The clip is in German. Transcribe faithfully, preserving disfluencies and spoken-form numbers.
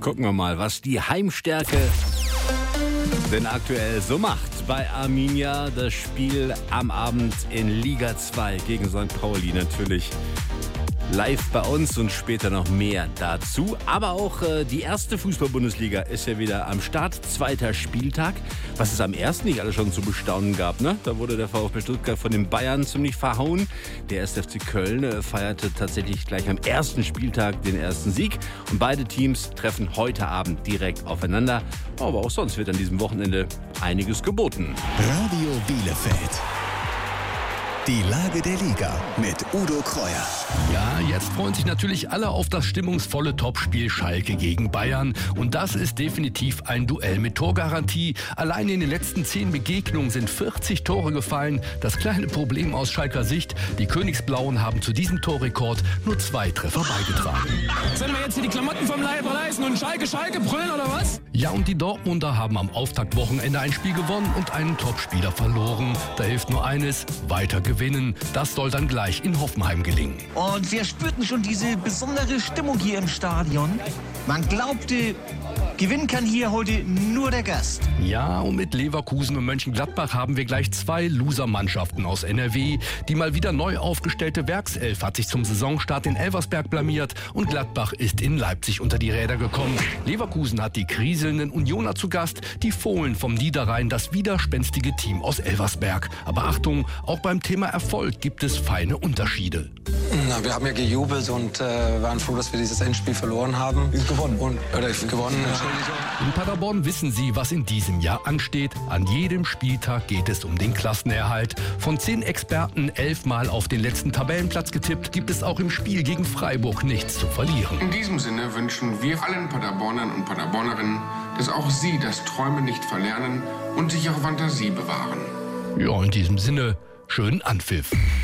Gucken wir mal, was die Heimstärke denn aktuell so macht. Bei Arminia das Spiel am Abend in Liga zwei gegen Sankt Pauli natürlich live bei uns und später noch mehr dazu. Aber auch äh, die erste Fußball-Bundesliga ist ja wieder am Start. Zweiter Spieltag, was es am ersten nicht alles schon zu bestaunen gab. Ne? Da wurde der VfB Stuttgart von den Bayern ziemlich verhauen. Der erste F C Köln äh, feierte tatsächlich gleich am ersten Spieltag den ersten Sieg. Und beide Teams treffen heute Abend direkt aufeinander. Aber auch sonst wird an diesem Wochenende einiges geboten. Radio Bielefeld. Die Lage der Liga mit Udo Kreuer. Ja, jetzt freuen sich natürlich alle auf das stimmungsvolle Topspiel Schalke gegen Bayern. Und das ist definitiv ein Duell mit Torgarantie. Allein in den letzten zehn Begegnungen sind vierzig Tore gefallen. Das kleine Problem aus Schalker Sicht: die Königsblauen haben zu diesem Torrekord nur zwei Treffer beigetragen. Sollen wir jetzt hier die Klamotten vom Leib reißen und Schalke, Schalke brüllen oder was? Ja, und die Dortmunder haben am Auftaktwochenende ein Spiel gewonnen und einen Topspieler verloren. Da hilft nur eines: weiter gewinnen. Das soll dann gleich in Hoffenheim gelingen. Und wir spürten schon diese besondere Stimmung hier im Stadion. Man glaubte, gewinnen kann hier heute nur der Gast. Ja, und mit Leverkusen und Mönchengladbach haben wir gleich zwei Loser-Mannschaften aus N R W. Die mal wieder neu aufgestellte Werkself hat sich zum Saisonstart in Elversberg blamiert und Gladbach ist in Leipzig unter die Räder gekommen. Leverkusen hat die kriselnden Unioner zu Gast, die Fohlen vom Niederrhein, das widerspenstige Team aus Elversberg. Aber Achtung, auch beim Thema Erfolg gibt es feine Unterschiede. Na, wir haben ja gejubelt und äh, waren froh, dass wir dieses Endspiel verloren haben. Ist gewonnen. Und, oder ist gewonnen, Entschuldigung. In Paderborn wissen sie, was in diesem Jahr ansteht. An jedem Spieltag geht es um den Klassenerhalt. Von zehn Experten elfmal auf den letzten Tabellenplatz getippt, gibt es auch im Spiel gegen Freiburg nichts zu verlieren. In diesem Sinne wünschen wir allen Paderbornern und Paderbornerinnen, dass auch sie das Träumen nicht verlernen und sich ihre Fantasie bewahren. Ja, in diesem Sinne, schönen Anpfiff.